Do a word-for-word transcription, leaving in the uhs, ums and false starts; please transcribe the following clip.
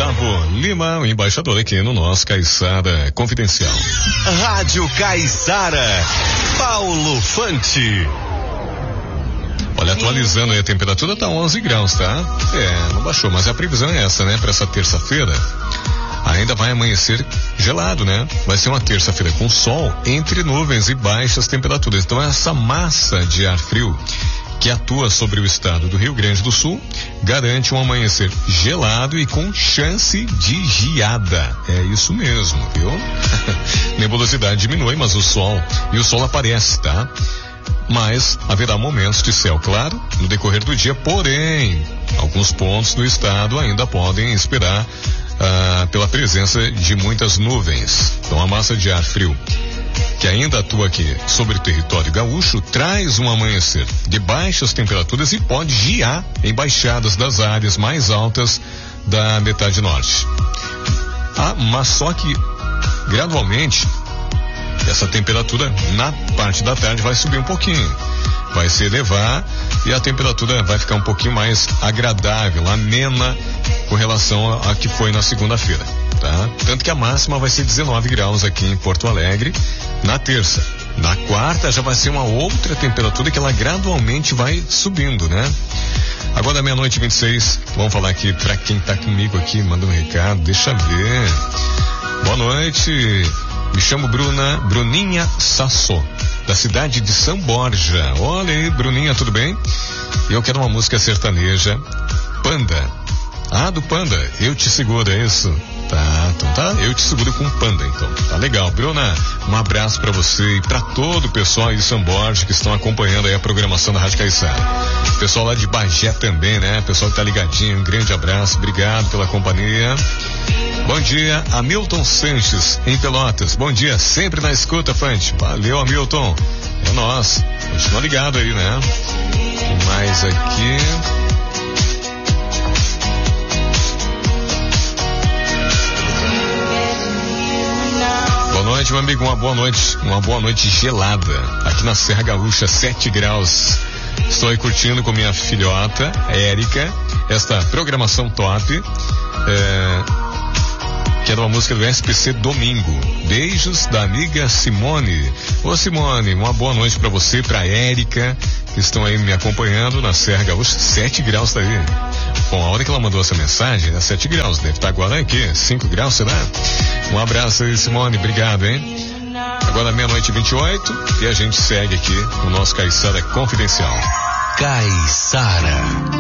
Gustavo Lima, o embaixador aqui no nosso Caiçara Confidencial. Rádio Caiçara, Paulo Fante. Olha, atualizando aí, a temperatura tá onze graus, tá? É, não baixou, mas a previsão é essa, né? Para essa terça-feira, ainda vai amanhecer gelado, né? Vai ser uma terça-feira com sol, entre nuvens e baixas temperaturas. Então essa massa de ar frio que atua sobre o estado do Rio Grande do Sul garante um amanhecer gelado e com chance de geada. É isso mesmo, viu? Nebulosidade diminui, mas o sol, e o sol aparece, tá? Mas haverá momentos de céu claro no decorrer do dia, porém, alguns pontos do estado ainda podem esperar ah, pela presença de muitas nuvens. Então a massa de ar frio que ainda atua aqui sobre o território gaúcho traz um amanhecer de baixas temperaturas e pode gear em baixadas das áreas mais altas da metade norte. Ah, mas só que gradualmente essa temperatura na parte da tarde vai subir um pouquinho, vai se elevar e a temperatura vai ficar um pouquinho mais agradável, amena com relação a, a que foi na segunda-feira, tá? Tanto que a máxima vai ser dezenove graus aqui em Porto Alegre na terça. Na quarta já vai ser uma outra temperatura que ela gradualmente vai subindo, né? Agora meia-noite e vinte e seis, vamos falar aqui pra quem tá comigo aqui, manda um recado, deixa ver. Boa noite. Me chamo Bruna, Bruninha Sassô, da cidade de São Borja. Olha aí, Bruninha, tudo bem? Eu quero uma música sertaneja, Panda. Ah, do Panda, Eu Te Seguro, é isso? Tá, então tá, Eu Te Seguro com Panda, então. Tá legal. Bruna, um abraço pra você e pra todo o pessoal aí de São Borja que estão acompanhando aí a programação da Rádio Caiçara. Pessoal lá de Bagé também, né? Pessoal que tá ligadinho, um grande abraço, obrigado pela companhia. Bom dia, Hamilton Sanches, em Pelotas. Bom dia, sempre na escuta, Fante. Valeu, Hamilton. É nós. Continua ligado aí, né? Tem mais aqui. Boa noite, meu amigo. Uma boa noite. Uma boa noite gelada. Aqui na Serra Gaúcha, sete graus. Estou aí curtindo com minha filhota, Érica, esta programação top. É... Que era uma música do S P C Domingo. Beijos da amiga Simone. Ô Simone, uma boa noite pra você, pra Érica, que estão aí me acompanhando na Serra Gaúcha. sete graus tá aí. Bom, a hora que ela mandou essa mensagem, é sete graus. Deve estar agora aqui, cinco graus, será? Um abraço aí, Simone. Obrigado, hein? Agora meia-noite e vinte e oito e a gente segue aqui no nosso Caiçara Confidencial. Caiçara